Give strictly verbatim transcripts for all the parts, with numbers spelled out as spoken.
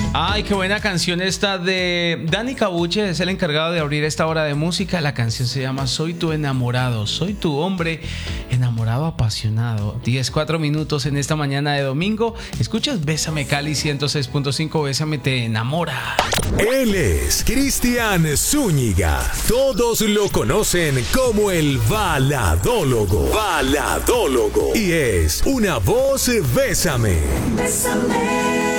Ay, qué buena canción esta de Dani Cabuche, es el encargado de abrir esta hora de música. La canción se llama Soy tu enamorado, soy tu hombre enamorado apasionado. diez, cuatro minutos en esta mañana de domingo. Escuchas Bésame Cali ciento seis punto cinco, Bésame te enamora. Él es Cristian Zúñiga. Todos lo conocen como el baladólogo. Baladólogo. Y es una voz Bésame. Bésame.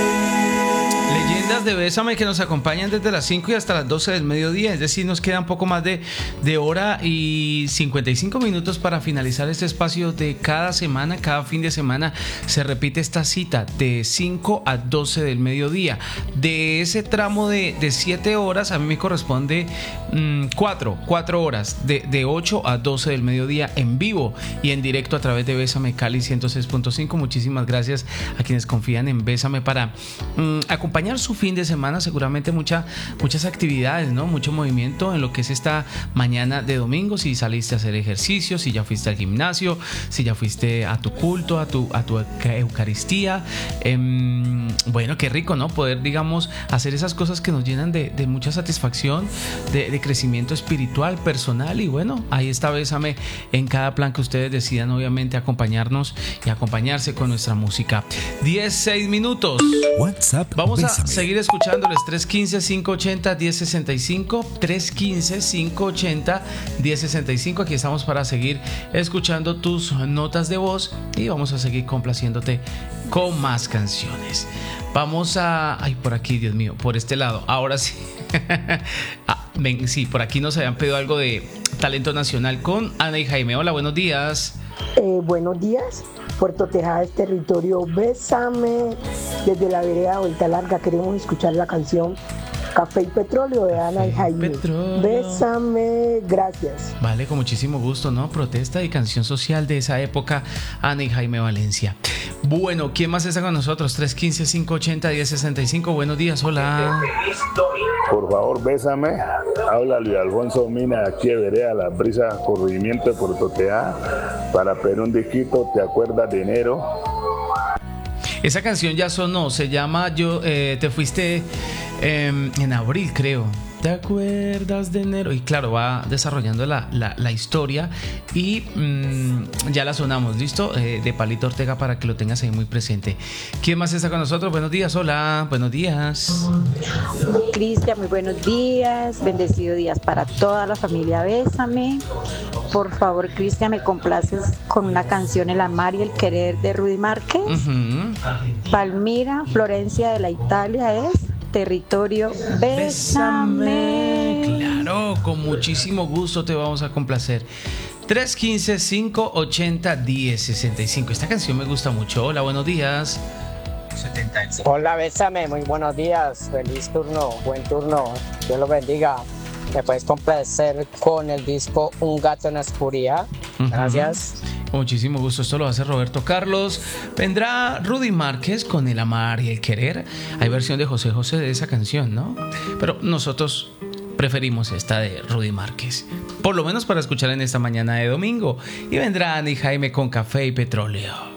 Leyendas de Bésame que nos acompañan desde las cinco y hasta las doce del mediodía. Es decir, nos queda un poco más de, de hora y cincuenta y cinco minutos para finalizar este espacio de cada semana. Cada fin de semana se repite esta cita de cinco a doce del mediodía. De ese tramo de, de siete horas, a mí me corresponde mmm, cuatro, cuatro horas. De, de ocho a doce del mediodía en vivo y en directo a través de Bésame Cali ciento seis punto cinco. Muchísimas gracias a quienes confían en Bésame para mmm, acompañar su fin de semana. Seguramente mucha, muchas actividades, ¿no? Mucho movimiento en lo que es esta mañana de domingo. Si saliste a hacer ejercicio, si ya fuiste al gimnasio, si ya fuiste a tu culto, a tu, a tu Eucaristía. Eh, bueno, qué rico, ¿no? Poder, digamos, hacer esas cosas que nos llenan de, de mucha satisfacción, de, de crecimiento espiritual, personal. Y bueno, ahí está Bésame en cada plan que ustedes decidan, obviamente, acompañarnos y acompañarse con nuestra música. diez, seis minutos. WhatsApp. Vamos Bésame. a seguir escuchándoles. Tres uno cinco, cinco ocho cero, uno cero seis cinco. tres uno cinco, cinco ocho cero, uno cero seis cinco. Aquí estamos para seguir escuchando tus notas de voz y vamos a seguir complaciéndote con más canciones. Vamos a... Ay, por aquí, Dios mío, por este lado. Ahora sí. ah, ven, sí, por aquí nos habían pedido algo de talento nacional con Ana y Jaime. Hola, buenos días. Eh, buenos días. Puerto Tejada es territorio. Bésame. Desde la vereda Vuelta Larga queremos escuchar la canción Café y Petróleo de Ana y Jaime. Petróleo. Bésame. Gracias. Vale, con muchísimo gusto, ¿no? Protesta y canción social de esa época, Ana y Jaime Valencia. Bueno, ¿quién más está con nosotros? tres uno cinco, cinco ocho cero, uno cero seis cinco. Buenos días, hola. Por favor, bésame. Habla Luis Alfonso Mina, aquí de Vereda La Brisa, corregimiento de Puerto Tejada. Para pedir un disquito, ¿te acuerdas de enero? Esa canción ya sonó, se llama Yo eh, Te Fuiste eh, en abril, creo. ¿Te acuerdas de enero? Y claro, va desarrollando la, la, la historia y mmm, ya la sonamos, ¿listo? Eh, de Palito Ortega para que lo tengas ahí muy presente. ¿Quién más está con nosotros? Buenos días, hola, buenos días. Cristian, muy buenos días, bendecido días para toda la familia Bésame. Por favor, Cristian, me complaces con una canción, El amar y el querer de Rudy Márquez. Uh-huh. Palmira, Florencia de la Italia es territorio Bésame. Claro, con muchísimo gusto te vamos a complacer. tres uno cinco, cinco ocho cero, uno cero seis cinco. Esta canción me gusta mucho. Hola, buenos días. Hola, Bésame, muy buenos días. Feliz turno, buen turno. Dios lo bendiga. Me puedes complacer con el disco Un gato en la oscuridad. Gracias. Uh-huh. Con muchísimo gusto, esto lo hace Roberto Carlos. Vendrá Rudy Márquez con El amar y el querer. Hay versión de José José de esa canción, ¿no? Pero nosotros preferimos esta de Rudy Márquez, por lo menos para escuchar en esta mañana de domingo. Y vendrá Ana y Jaime con Café y Petróleo.